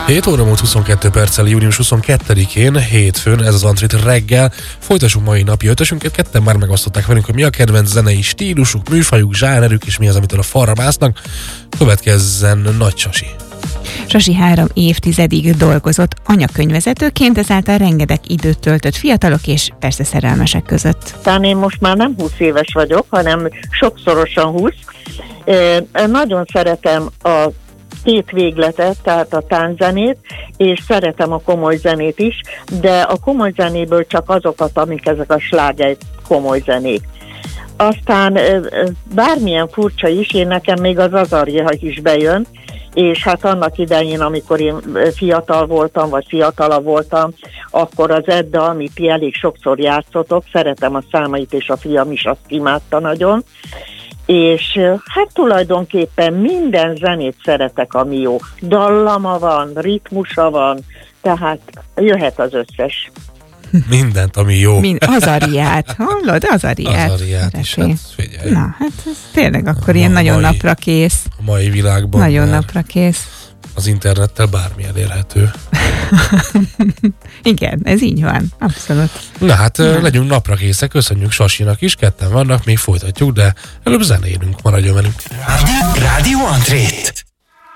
7 óra múlt 22 perccel, június 22-én, hétfőn, ez az Antrit reggel. Folytassuk mai napi ötösünket, ketten már megosztották velünk, hogy mi a kedvenc zenei stílusuk, műfajuk, zsánerük, és mi az, amitől a falra másznak. Következzen Nagy Sasi. Sasi 3 évtizedig dolgozott anyakönyvvezetőként, ezáltal rengeteg időt töltött fiatalok és persze szerelmesek között. Talán én most már nem 20 éves vagyok, hanem sokszorosan 20. Nagyon szeretem a két végletet, tehát a tánczenét, és szeretem a komoly zenét is, de a komoly zenéből csak azokat, amik ezek a sláger komoly zenék. Aztán bármilyen furcsa is, nekem még az Azaria is bejön, és hát annak idején, amikor én fiatal voltam, vagy fiatalabb voltam, akkor az Edda, amit elég sokszor játszotok, szeretem a számait, és a fiam is azt imádta nagyon, és hát tulajdonképpen minden zenét szeretek, ami jó. Dallama van, ritmusa van, tehát jöhet az összes. Mindent, ami jó. Azariát, hallod? Azariát is, hát figyelj. Na, hát ez tényleg akkor ilyen nagyon napra kész. A mai világban. Nagyon napra kész. Az internettel bármi elérhető. Igen, ez így van, abszolút. Na hát legyünk napra készek, köszönjük Sasinak is, ketten vannak, még folytatjuk, de előbb zenélünk, maradjon velünk. Rádió Antrit.